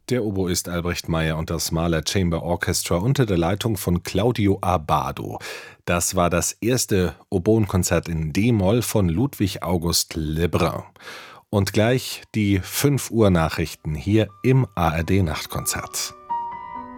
Der Oboist Albrecht Meyer und das Mahler Chamber Orchestra unter der Leitung von Claudio Abbado. Das war das erste Oboenkonzert in d-Moll von Ludwig August Lebrun. Und gleich die 5 Uhr Nachrichten hier im ARD Nachtkonzert.